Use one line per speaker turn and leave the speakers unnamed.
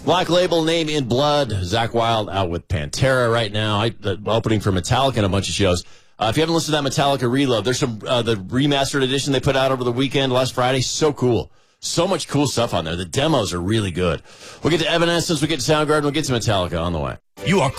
Black Label, Name in Blood. Zakk Wylde out with Pantera right now. The opening for Metallica and a bunch of shows. If you haven't listened to that Metallica Reload, there's some the remastered edition they put out over the weekend last Friday. So cool. So much cool stuff on there. The demos are really good. We'll get to Evanescence, we'll get to Soundgarden, we'll get to Metallica on the way.
You are